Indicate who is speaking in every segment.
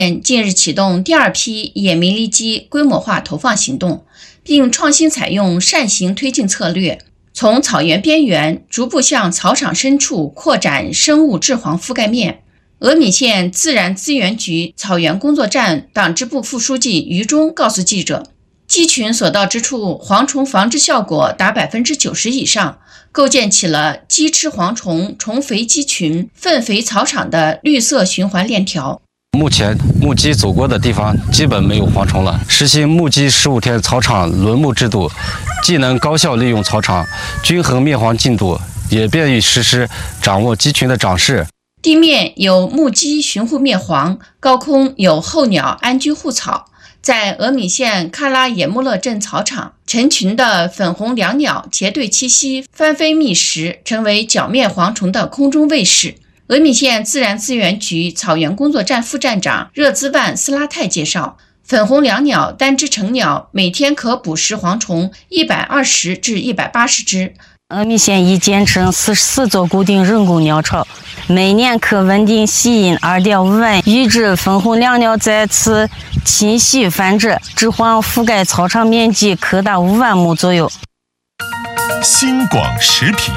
Speaker 1: 近日启动第二批野迷离机规模化投放行动，并创新采用扇形推进策略，从草原边缘逐步向草场深处扩展生物质黄覆盖面。峨眉县自然资源局草原工作站党支部副书记于忠告诉记者，鸡群所到之处，蝗虫防治效果达 90% 以上，构建起了鸡吃蝗虫、虫肥鸡群、粪肥草场的绿色循环链条。
Speaker 2: 目前牧鸡走过的地方基本没有蝗虫了，实行牧鸡15天草场轮牧制度，既能高效利用草场，均衡灭蝗进度，也便于实施掌握鸡群的长势。
Speaker 1: 地面有牧鸡巡护灭蝗，高空有候鸟安居护草。在峨眉县喀拉野木勒镇草场，成群的粉红椋鸟结队栖息，翻飞觅食，成为剿灭蝗虫的空中卫士。峨眉县自然资源局草原工作站副站长热兹万斯拉泰介绍，粉红椋鸟单只成鸟每天可捕食蝗虫120至180只。
Speaker 3: 峨眉县已建成44座固定人工鸟巢，每年可稳定吸引2.5万羽只粉红椋鸟在此栖息繁殖，质黄覆盖草场面积可达5万亩左右。
Speaker 4: 新广时评，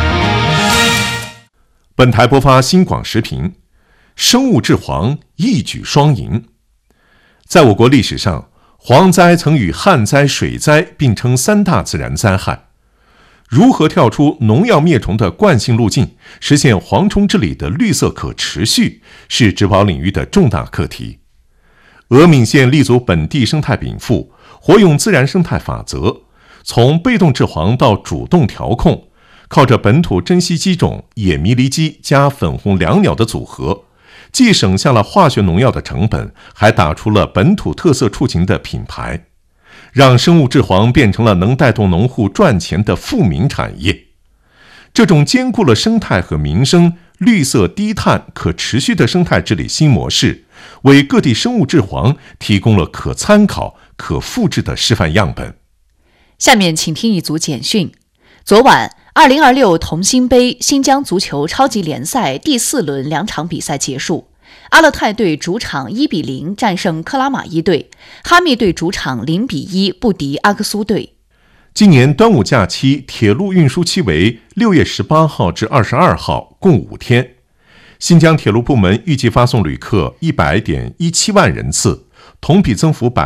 Speaker 4: 本台播发新广时评，生物治蝗一举双赢。在我国历史上，蝗灾曾与旱灾、水灾并称3大自然灾害。如何跳出农药灭虫的惯性路径，实现蝗虫治理的绿色可持续，是植保领域的重大课题。峨眉县立足本地生态禀赋，活用自然生态法则，从被动治蝗到主动调控，靠着本土珍稀鸡种野迷离鸡加粉红椋鸟的组合，既省下了化学农药的成本，还打出了本土特色出行的品牌，让生物治蝗变成了能带动农户赚钱的富民产业。这种兼顾了生态和民生、绿色低碳、可持续的生态治理新模式，为各地生物治蝗提供了可参考、可复制的示范样本。
Speaker 5: 下面请听一组简讯。昨晚2026同心杯新疆足球超级联赛第4轮2场比赛结束，阿勒泰队主场1-0战胜克拉玛依队，哈密队主场0-1不敌阿克苏队。
Speaker 4: 今年端午假期铁路运输期为6月18号至22号，共5天。新疆铁路部门预计发送旅客100.17万人次，同比增幅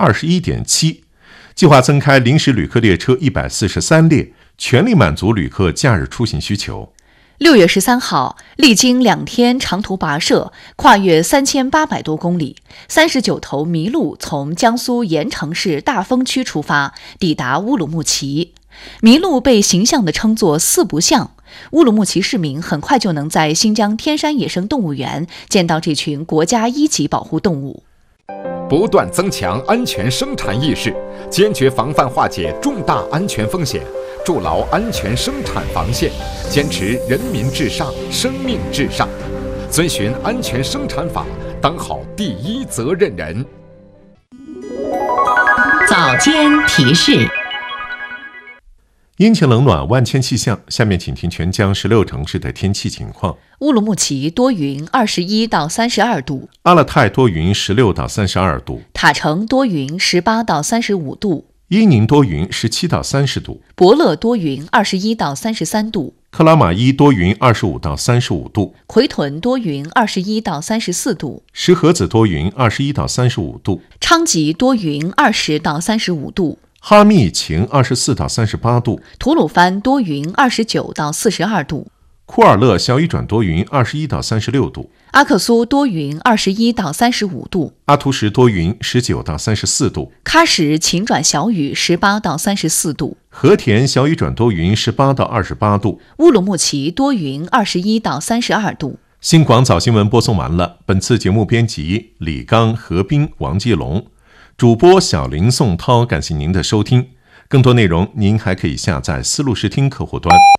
Speaker 4: 21.7%， 计划增开临时旅客列车143列，全力满足旅客假日出行需求。
Speaker 5: 6月13号，历经2天长途跋涉，跨越3800多公里，39头麋鹿从江苏盐城市大丰区出发，抵达乌鲁木齐。麋鹿被形象地称作4不像，乌鲁木齐市民很快就能在新疆天山野生动物园见到这群国家1级保护动物。
Speaker 6: 不断增强安全生产意识，坚决防范化解重大安全风险，筑牢安全生产防线，坚持人民至上、生命至上，遵循安全生产法，当好第一责任人。
Speaker 7: 早间提示。
Speaker 4: 阴晴冷暖，万千气象。下面请听全疆16城市的天气情况。
Speaker 5: 乌鲁木齐多云21到32度，
Speaker 4: 阿勒泰多云16到32度，
Speaker 5: 塔城多云18到35度，
Speaker 4: 伊宁多云17到30度，
Speaker 5: 博乐多云21到33度，
Speaker 4: 克拉玛依多云25到35度，
Speaker 5: 奎屯多云21到34度，
Speaker 4: 石河子多云21到35度，
Speaker 5: 昌吉多云20到35度，
Speaker 4: 哈密晴24到38度，
Speaker 5: 吐鲁番多云29到42度，
Speaker 4: 库尔勒小雨转多云21到36度，
Speaker 5: 阿克苏多云21到35度，
Speaker 4: 阿图什多云19到34度，
Speaker 5: 喀什晴转小雨18到34度，
Speaker 4: 和田小雨转多云18到28度，
Speaker 5: 乌鲁木齐多云21到32度。
Speaker 4: 新广早新闻播送完了，本次节目编辑李刚、何冰、王继龙，主播小林、宋涛，感谢您的收听。更多内容您还可以下载思路视听客户端。